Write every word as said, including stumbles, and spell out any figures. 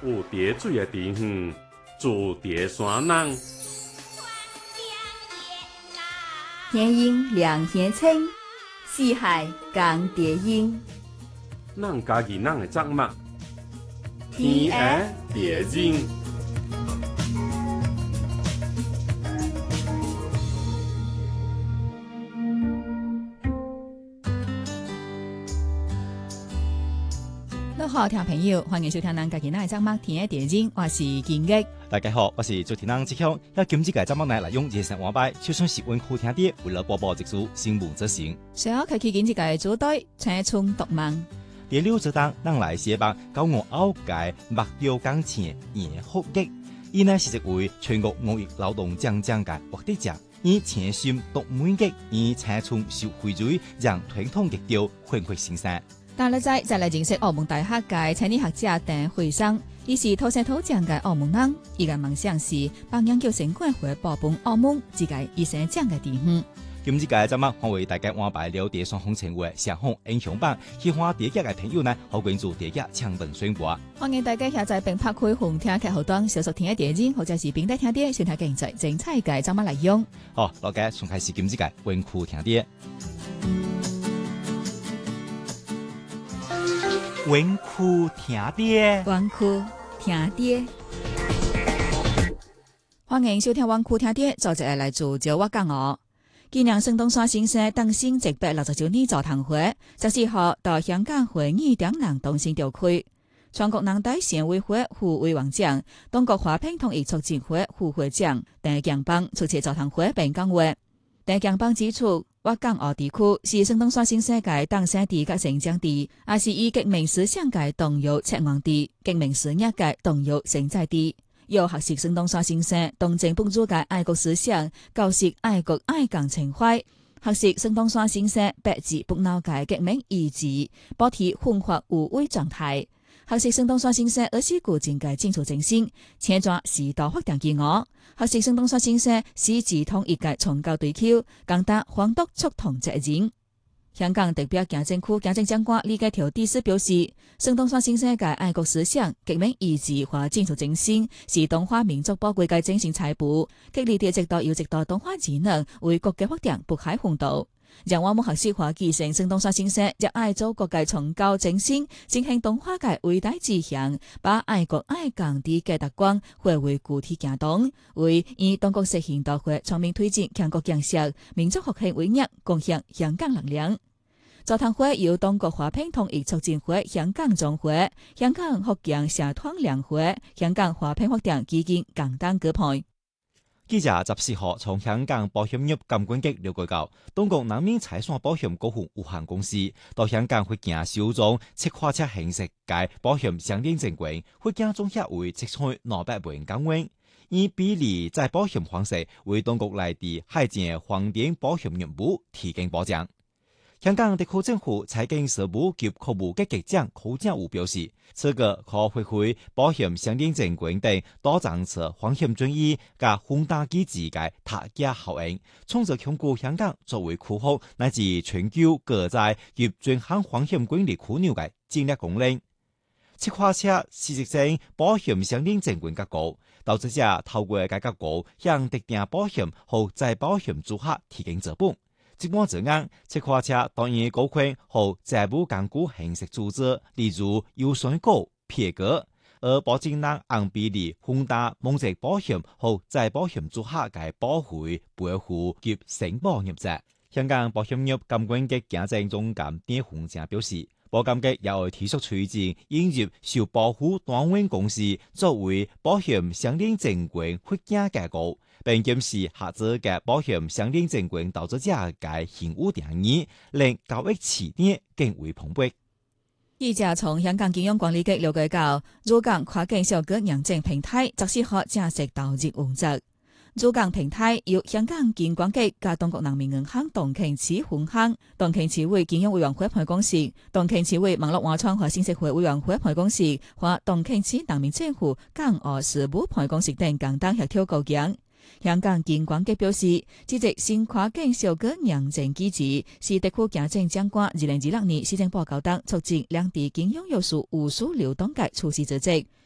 有蝶水的地方，住蝶山人。 天鹰两天青，四海共蝶音。 咱家己咱的节目，天涯蝶音。 各位好，听众朋友，欢迎收听咱家己咱的节目《天涯蝶音》，我是金玉。 大家好，我是主持人志强。要今次嘅节目呢，来用热线晚拜，就算是温酷听啲，为了播报一组新闻执行。 随后开启今次嘅组队，青春独梦。 第六则当，咱来写帮教我拗解目标钢前严酷益。伊呢是一位全国五亿劳动奖奖嘅获得者，以潜心独门益，以青春受惠水，让传统极雕焕发新生。 但日仔再来認識澳門大學嘅青年學者鄧惠生，伊是土生土長嘅澳門人，伊嘅夢想是幫研究成果會保本澳門這個一生長嘅地方。 今次嘅節目，我為大家安排了第三行程嘅上行英雄榜，喜歡第一嘅朋友呢，可關注第一搶本宣佈。 歡迎大家下載並拍開紅聽劇後端，小說聽一點鐘，或者是並帶聽啲選睇經濟精彩嘅節目來用。 好，大家從開始今次嘅溫酷聽啲。溫酷聽啲， 溫酷聽啲，歡迎收聽溫酷聽啲，作者係來自招我講我。今年聖東山先生登新一百六十周年座談會，十四號到香港會議點人動線召開。全國人大常委會副委員長、中國和平統一促進會副會長鄧強邦出席座談會並講話。鄧強邦指出，我港澳地區是聖東山先生嘅誕生地及成長地，也是以革命思想嘅動搖策源地、革命事業嘅動搖成在地。要學習聖東山先生東正本主嘅愛國思想，教識愛國愛港情懷，學習聖東山先生百折不撓嘅革命意志，保持奮發無畏狀態。學習聖東山先生二十古前嘅建築精神，前轉時代發展自我。學習聖東山先生是自統一嘅崇高追求，更達反獨促同責任。香港特別行政區行政長官李家超第四表示，聖東山先生嘅愛國思想、革命意志和建築精神是中華民族寶貴嘅精神財富，激勵地直到有直到中華智能為國家發展不懈奮鬥。讓我們學習和繼承聖東山先生熱愛祖國嘅崇高精神，踐行東華嘅偉大志向，把愛國愛港的價值觀化為具體行動，為以中國式現代化全面推進強國建設、民族復興偉業貢獻香港能量。座談會由中國和平統一促進會香港總會、香港福建社團聯會、香港和平發展基金共同舉辦。 記者十四號從香港保險業監管局了解到，中國南面財產保險股份有限公司到香港會見首宗赤化車形式嘅保險相連證券，會見總協會積財兩百萬港元，以比例在保險方式為中國內地海境黃電保險業務提供保障。香港特區政府財經事務及庫務局局長柯建武表示，此個可發揮保險相連證券等多層次風險轉移及宏大機制嘅塔架效應，從而鞏固香港作為區域乃至全球各債及專項風險管理樞紐嘅戰略功能。赤化車事實上保險相連證券結構，投資者透過該結構向特定保險和再保險組合提供資本。即般這樣，赤化車當然高權和債務港股形式組織，例如優選股、撇股，而保證人按比例宏大蒙值保險和再保險組合嘅保費、保護及承保業者。香港保險業監管局行政總監鄧洪正表示，保監局也會持續推進引入受保護單位公司作為保險相連證券發行架構，並檢視合資嘅保險相連證券投資者嘅現有定義，令交易起點更為蓬勃。 記者從香港金融管理局了解到，駐港跨境小額認證平台十四號正式投入運作。駐港平台由香港金管局及中國人民銀行東慶市分行、東慶市委金融委員會辦公室、東慶市委網絡安全和信息會委員會辦公室和東慶市人民政府港澳事務辦公室等共同協調構建。香港金管局表示，這隻新跨境小額認證機制是特區行政長官二零二六年施政報告中促進兩地金融要素無私流動嘅措施之一，